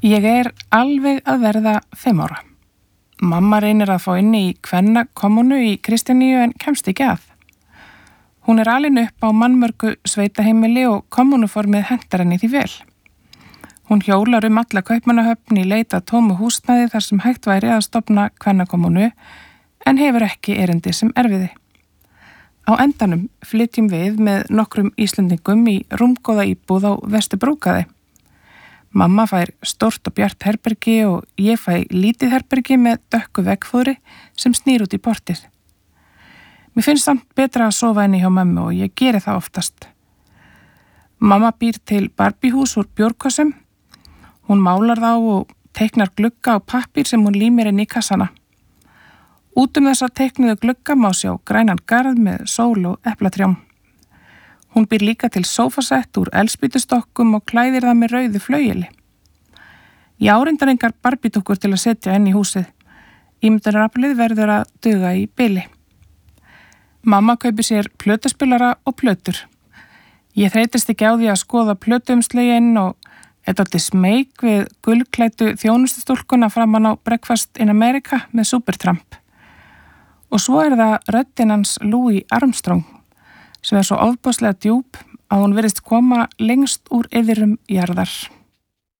Ég er alveg að verða 5 ára. Mamma reynir að fá inni í kvennakommúnu í Kristjaníu en kemst ekki að. Hún er alin upp á mannmörgu sveitaheimili og kommúnuformið hentar henni því vel. Hún hjólar alla Kaupmannahöfn í leit að tómu húsnæði þar sem hægt væri að stofna kvennakommúnu en hefur ekki erindi sem erfiði. Á endanum flytjum við með nokkrum Íslendingum í rúmgóða íbúð á Vesturbrúkaði. Mamma fær stórt og bjart herbergi og ég fæ lítið herbergi með dökku veggfóðri sem snýr út í portið. Mér finnst samt betra að sofa inni hjá mömmu og ég geri það oftast. Mamma býr til Barbie-hús úr bjórkossum. Hún málar þá og teiknar glugga á pappír sem hún límir inn í kassana. Út þessa teiknuðu glugga má sjá grænan garð með sól og eplatrjám. Hún býr líka til sófasett úr eldspýtustokkum og klæðir það með rauðu flaueli. Ég árindar engar Barbie-dúkkur til að setja inn í húsið. Ímyndunaraflið verður að duga í bili. Mamma kaupir sér plötuspilara og plötur. Ég þreytist ekki á því að skoða plötuumslögin og er dálítið smeyk við gulklæddu þjónustustúlkuna framan á Breakfast in America með Supertramp. Og svo er það röddin hans Louis Armstrong sem er svo ofboðslega djúp að hún virðist koma lengst úr iðrum jarðar.